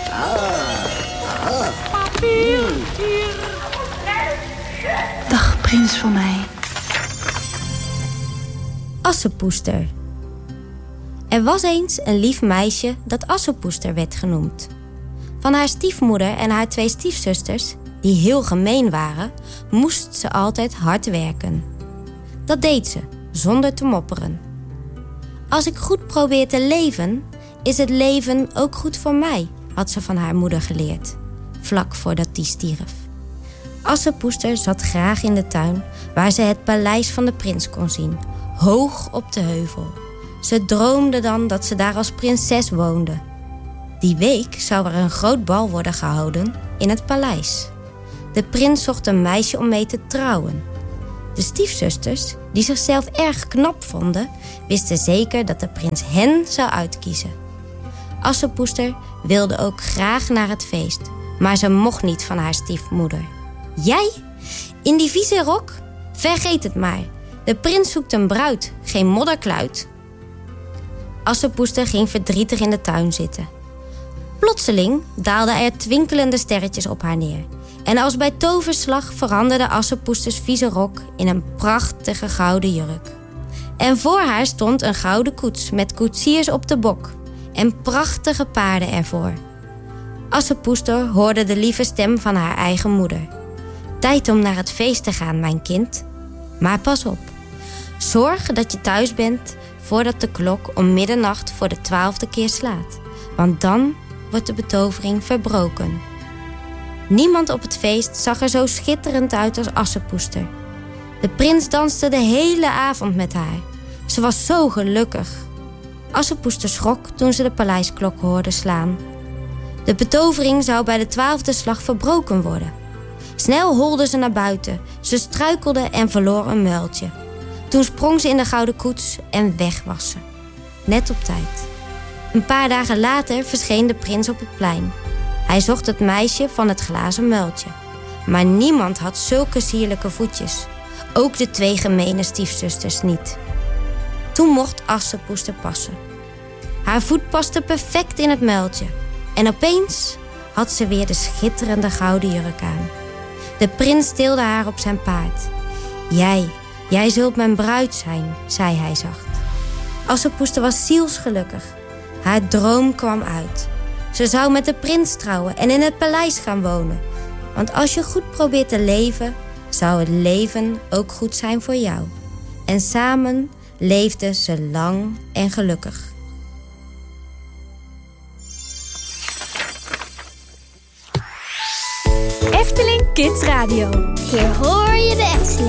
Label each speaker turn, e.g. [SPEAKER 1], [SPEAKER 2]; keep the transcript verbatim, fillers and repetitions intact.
[SPEAKER 1] Papier, hier.
[SPEAKER 2] Dag, prins van mij.
[SPEAKER 3] Assepoester. Er was eens een lief meisje dat Assepoester werd genoemd. Van haar stiefmoeder en haar twee stiefzusters, die heel gemeen waren, moest ze altijd hard werken. Dat deed ze, zonder te mopperen. Als ik goed probeer te leven, is het leven ook goed voor mij, had ze van haar moeder geleerd, vlak voordat die stierf. Assepoester zat graag in de tuin, waar ze het paleis van de prins kon zien, hoog op de heuvel. Ze droomde dan dat ze daar als prinses woonde. Die week zou er een groot bal worden gehouden in het paleis. De prins zocht een meisje om mee te trouwen. De stiefzusters, die zichzelf erg knap vonden, wisten zeker dat de prins hen zou uitkiezen. Assepoester wilde ook graag naar het feest, maar ze mocht niet van haar stiefmoeder. Jij? In die vieze rok? Vergeet het maar. De prins zoekt een bruid, geen modderkluit. Assepoester ging verdrietig in de tuin zitten. Plotseling daalden er twinkelende sterretjes op haar neer. En als bij toverslag veranderde Assepoesters vieze rok in een prachtige gouden jurk. En voor haar stond een gouden koets met koetsiers op de bok en prachtige paarden ervoor. Assepoester hoorde de lieve stem van haar eigen moeder. Tijd om naar het feest te gaan, mijn kind. Maar pas op. Zorg dat je thuis bent voordat de klok om middernacht voor de twaalfde keer slaat. Want dan wordt de betovering verbroken. Niemand op het feest zag er zo schitterend uit als Assepoester. De prins danste de hele avond met haar. Ze was zo gelukkig. Assepoester schrok toen ze de paleisklok hoorde slaan. De betovering zou bij de twaalfde slag verbroken worden. Snel holde ze naar buiten. Ze struikelde en verloor een muiltje. Toen sprong ze in de gouden koets en weg was ze. Net op tijd. Een paar dagen later verscheen de prins op het plein. Hij zocht het meisje van het glazen muiltje. Maar niemand had zulke sierlijke voetjes. Ook de twee gemene stiefzusters niet. Toen mocht Assepoester passen. Haar voet paste perfect in het muiltje. En opeens had ze weer de schitterende gouden jurk aan. De prins tilde haar op zijn paard. Jij, jij zult mijn bruid zijn, zei hij zacht. Assepoester was zielsgelukkig. Haar droom kwam uit. Ze zou met de prins trouwen en in het paleis gaan wonen. Want als je goed probeert te leven, zou het leven ook goed zijn voor jou. En samen leefden ze lang en gelukkig.
[SPEAKER 4] Efteling Kids Radio. Hier hoor je de Efteling.